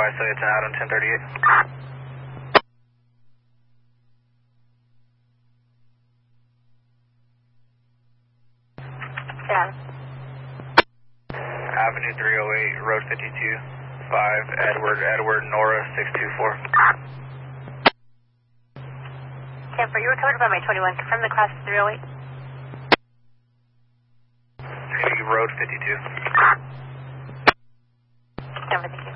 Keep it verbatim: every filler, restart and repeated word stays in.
five, so it's out on ten thirty-eight. Yeah. Avenue three oh eight, Road fifty-two, five, Edward, Edward, Nora, six two four. Camper, you were covered by my twenty-one. Confirm the class three oh eight. Road fifty-two. Everything.